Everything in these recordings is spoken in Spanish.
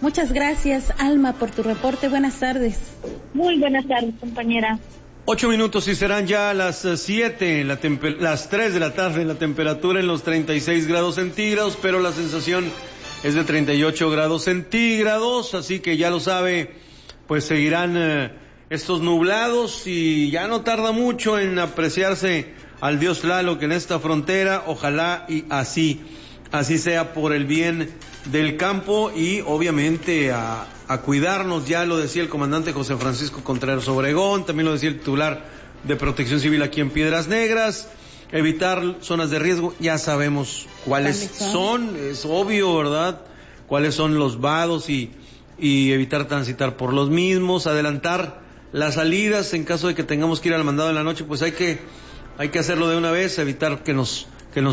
Muchas gracias, Alma, por tu reporte. Buenas tardes. Muy buenas tardes, compañera. 8 minutos y serán ya las 7, las 3 de la tarde, la temperatura en los 36 grados centígrados, pero la sensación es de 38 grados centígrados, así que ya lo sabe, pues seguirán estos nublados y ya no tarda mucho en apreciarse al dios Tlaloc en esta frontera. Ojalá y así sea por el bien del campo y obviamente a cuidarnos. Ya lo decía el comandante José Francisco Contreras Obregón, también lo decía el titular de Protección Civil aquí en Piedras Negras, evitar zonas de riesgo. Ya sabemos cuáles son, es obvio, ¿verdad? Cuáles son los vados y evitar transitar por los mismos, adelantar las salidas en caso de que tengamos que ir al mandado en la noche, pues hay que hacerlo de una vez, evitar que nos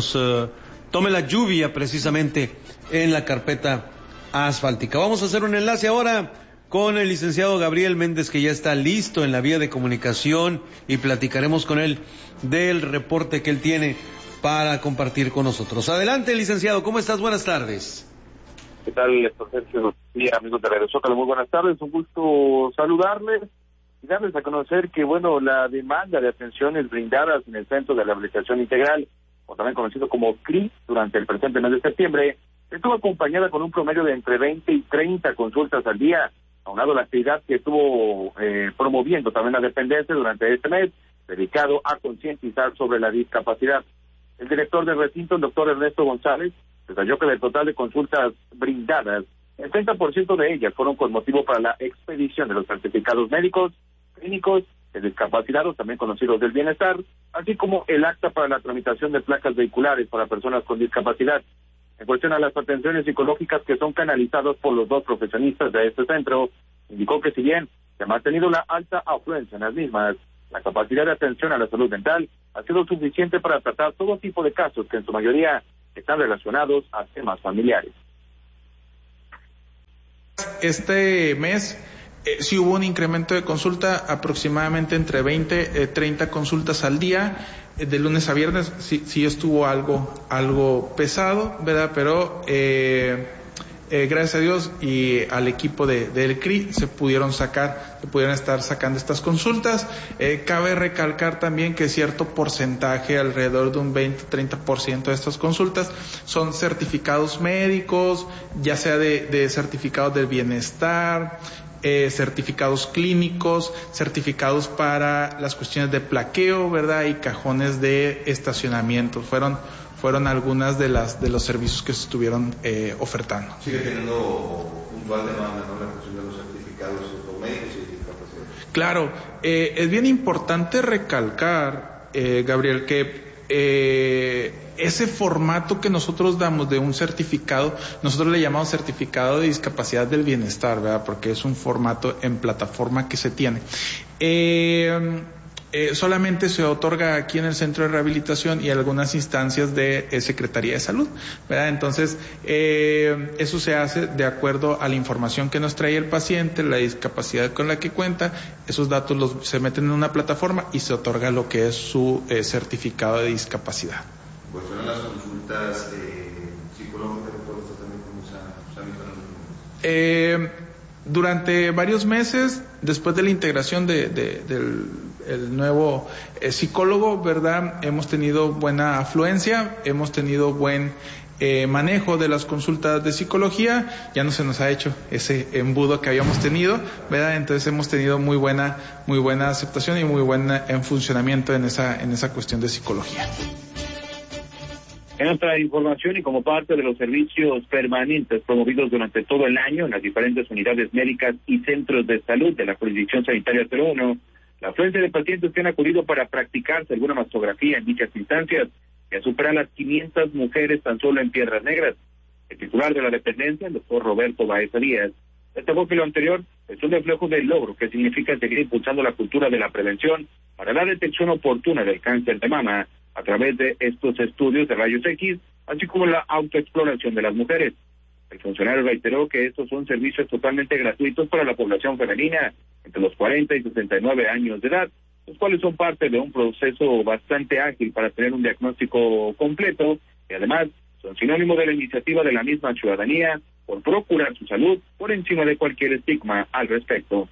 tome la lluvia precisamente en la carpeta asfáltica. Vamos a hacer un enlace ahora con el licenciado Gabriel Méndez, que ya está listo en la vía de comunicación, y platicaremos con él del reporte que él tiene para compartir con nosotros. Adelante, licenciado, ¿cómo estás? Buenas tardes. ¿Qué tal, Sergio? Sí, amigos de Radio Zócalo, muy buenas tardes, un gusto saludarles y darles a conocer que, la demanda de atenciones brindadas en el Centro de Rehabilitación Integral, o también conocido como CRI, durante el presente mes de septiembre, estuvo acompañada con un promedio de entre 20 y 30 consultas al día, aunado a la actividad que estuvo promoviendo también la dependencia durante este mes, dedicado a concientizar sobre la discapacidad. El director del recinto, el doctor Ernesto González, detalló que del total de consultas brindadas, el 30% de ellas fueron con motivo para la expedición de los certificados médicos, clínicos, de discapacitados, también conocidos del bienestar, así como el acta para la tramitación de placas vehiculares para personas con discapacidad. En cuestión a las atenciones psicológicas que son canalizadas por los dos profesionistas de este centro, indicó que si bien se ha mantenido la alta afluencia en las mismas, la capacidad de atención a la salud mental ha sido suficiente para tratar todo tipo de casos que en su mayoría están relacionados a temas familiares. Este mes sí hubo un incremento de consulta, aproximadamente entre 20 y 30 consultas al día, de lunes a viernes. Sí estuvo algo pesado, ¿verdad? Pero gracias a Dios y al equipo del CRI se pudieron estar sacando estas consultas. Cabe recalcar también que cierto porcentaje, alrededor de un 20-30% de estas consultas, son certificados médicos, ya sea de certificados del bienestar, certificados clínicos, certificados para las cuestiones de plaqueo, ¿verdad? Y cajones de estacionamiento. Fueron algunas de los servicios que se estuvieron ofertando. Sigue teniendo puntual demanda, ¿no?, la cuestión de los certificados médicos y discapacidad. Claro, es bien importante recalcar, Gabriel, que ese formato que nosotros damos de un certificado, nosotros le llamamos certificado de discapacidad del bienestar, ¿verdad? Porque es un formato en plataforma que se tiene. Solamente se otorga aquí en el centro de rehabilitación y algunas instancias de Secretaría de Salud, ¿verdad? Entonces, eso se hace de acuerdo a la información que nos trae el paciente, la discapacidad con la que cuenta. Esos datos se meten en una plataforma y se otorga lo que es su certificado de discapacidad. Pues fueron las consultas psicológicas, ¿recuerdas también cómo se han visto en los números? Durante varios meses, después de la integración del nuevo psicólogo, ¿verdad? Hemos tenido buena afluencia, hemos tenido buen manejo de las consultas de psicología. Ya no se nos ha hecho ese embudo que habíamos tenido, ¿verdad? Entonces hemos tenido muy buena aceptación y muy buen funcionamiento en esa cuestión de psicología. En otra información, y como parte de los servicios permanentes promovidos durante todo el año en las diferentes unidades médicas y centros de salud de la jurisdicción sanitaria 01, la afluencia de pacientes que han acudido para practicarse alguna mastografía en dichas instancias ya supera las 500 mujeres tan solo en Piedras Negras. El titular de la dependencia, el doctor Roberto Baeza Díaz, destacó que lo anterior es un reflejo del logro que significa seguir impulsando la cultura de la prevención para la detección oportuna del cáncer de mama a través de estos estudios de rayos X, así como la autoexploración de las mujeres. El funcionario reiteró que estos son servicios totalmente gratuitos para la población femenina entre los 40 y 69 años de edad, los cuales son parte de un proceso bastante ágil para tener un diagnóstico completo y además son sinónimo de la iniciativa de la misma ciudadanía por procurar su salud por encima de cualquier estigma al respecto.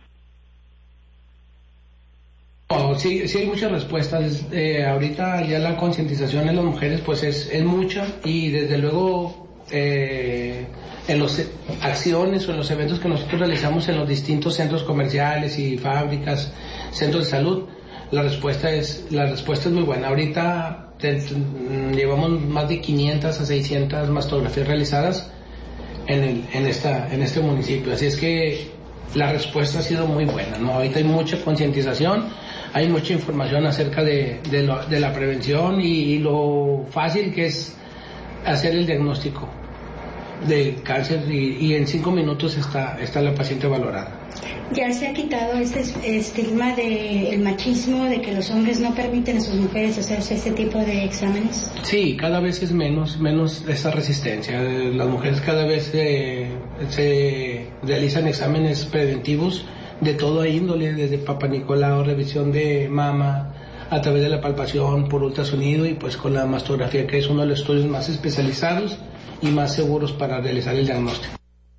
Sí hay muchas respuestas. Ahorita ya la concientización en las mujeres pues es mucha, y desde luego en las acciones o en los eventos que nosotros realizamos en los distintos centros comerciales y fábricas, centros de salud, la respuesta es muy buena. Ahorita llevamos más de 500 a 600 mastografías realizadas en este municipio, así es que la respuesta ha sido muy buena, ¿no? Ahorita hay mucha concientización, hay mucha información acerca de la prevención y lo fácil que es hacer el diagnóstico del cáncer, y en 5 minutos está la paciente valorada. Ya se ha quitado este estigma del machismo, de que los hombres no permiten a sus mujeres hacerse este tipo de exámenes. Sí, cada vez es menos esa resistencia. Las mujeres cada vez se realizan exámenes preventivos de todo índole, desde papanicolau, revisión de mama, a través de la palpación por ultrasonido, y pues con la mastografía, que es uno de los estudios más especializados y más seguros para realizar el diagnóstico.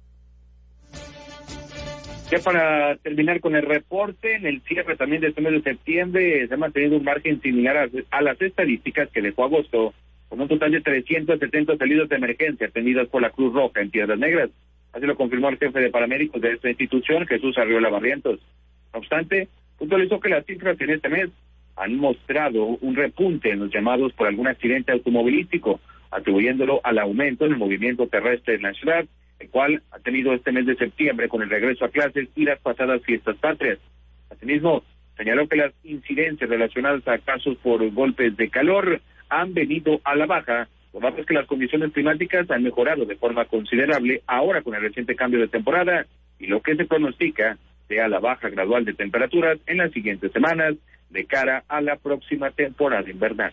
Ya para terminar con el reporte, en el cierre también de este mes de septiembre se ha mantenido un margen similar a las estadísticas que dejó agosto, con un total de 370 salidas de emergencia atendidas por la Cruz Roja en Piedras Negras. Así lo confirmó el jefe de paramédicos de esta institución, Jesús Arriola Barrientos. No obstante, puntualizó que las cifras en este mes han mostrado un repunte en los llamados por algún accidente automovilístico, atribuyéndolo al aumento en el movimiento terrestre en la ciudad, el cual ha tenido este mes de septiembre con el regreso a clases y las pasadas fiestas patrias. Asimismo, señaló que las incidencias relacionadas a casos por golpes de calor han venido a la baja, lo más es que las condiciones climáticas han mejorado de forma considerable ahora con el reciente cambio de temporada, y lo que se pronostica sea la baja gradual de temperaturas en las siguientes semanas de cara a la próxima temporada invernal.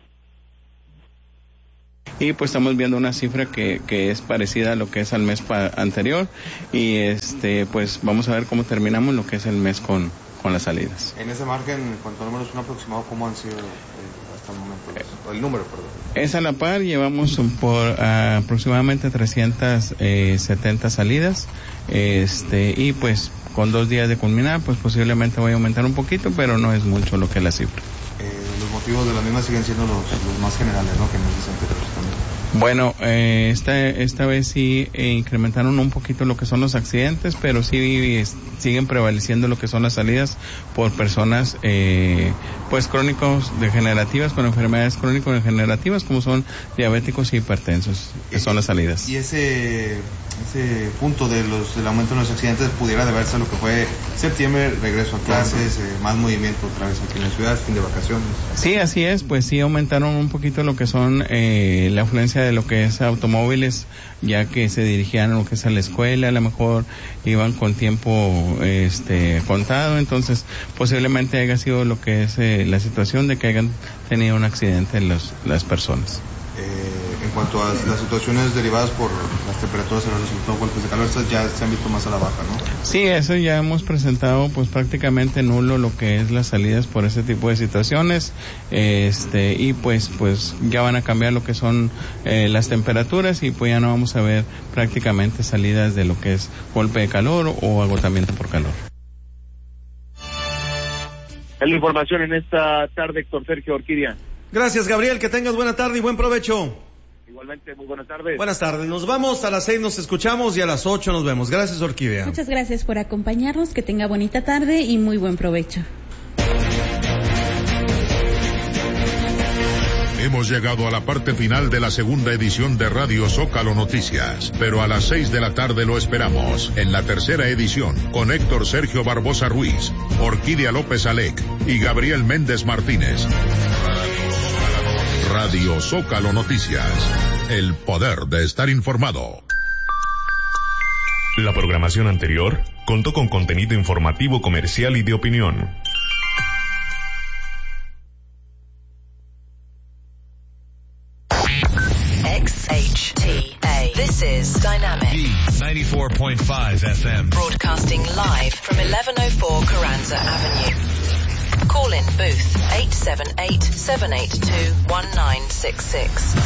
Y pues estamos viendo una cifra que es parecida a lo que es al mes anterior, y pues vamos a ver cómo terminamos lo que es el mes con las salidas. En ese margen, en cuanto a números, un aproximado, ¿cómo han sido hasta el momento? El número, perdón. Es a la par, llevamos por aproximadamente 370 salidas, y pues con 2 días de culminar, pues posiblemente vaya a aumentar un poquito, pero no es mucho lo que es la cifra. Los motivos de la misma siguen siendo los más generales, ¿no?, que en meses anteriores también. Bueno, esta vez sí incrementaron un poquito lo que son los accidentes, pero sí siguen prevaleciendo lo que son las salidas por personas pues crónicos degenerativas, con enfermedades crónicos degenerativas como son diabéticos y hipertensos, que son las salidas. Y ese punto del aumento de los accidentes pudiera deberse a lo que fue septiembre, regreso a clases, más movimiento otra vez aquí en la ciudad, fin de vacaciones. Sí, así es, pues sí aumentaron un poquito lo que son la afluencia de lo que es automóviles, ya que se dirigían a lo que es a la escuela, a lo mejor iban con tiempo contado, entonces posiblemente haya sido lo que es la situación de que hayan tenido un accidente las personas. En cuanto a las situaciones derivadas por las temperaturas y los resultados golpes de calor, estas ya se han visto más a la baja, ¿no? Sí, eso ya hemos presentado pues prácticamente nulo lo que es las salidas por ese tipo de situaciones, y pues ya van a cambiar lo que son las temperaturas, y pues ya no vamos a ver prácticamente salidas de lo que es golpe de calor o agotamiento por calor. Es la información en esta tarde, Héctor Sergio Orquídea. Gracias, Gabriel, que tengas buena tarde y buen provecho. Igualmente, muy buenas tardes. Buenas tardes, nos vamos, a las 6 nos escuchamos y a las 8 nos vemos. Gracias, Orquídea. Muchas gracias por acompañarnos, que tenga bonita tarde y muy buen provecho. Hemos llegado a la parte final de la segunda edición de Radio Zócalo Noticias, pero a las 6 de la tarde lo esperamos en la tercera edición con Héctor Sergio Barbosa Ruiz, Orquídea López Alec y Gabriel Méndez Martínez. Radio Zócalo Noticias, el poder de estar informado. La programación anterior contó con contenido informativo, comercial y de opinión. XHTA. This is Dynamic. D94.5 FM. Broadcasting live from 1104 Carranza Avenue. Call in booth 878-782-1966.